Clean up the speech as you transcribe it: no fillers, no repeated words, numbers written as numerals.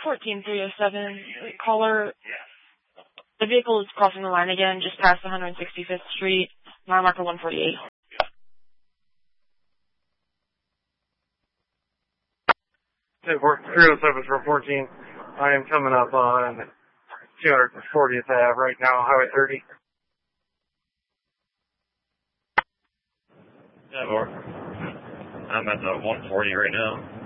14307, caller. The vehicle is crossing the line again, just past 165th Street, mile marker 148. Hey, 307 from 14. I am coming up on 240th Ave right now, Highway 30. Yeah, I'm at the 140 right now.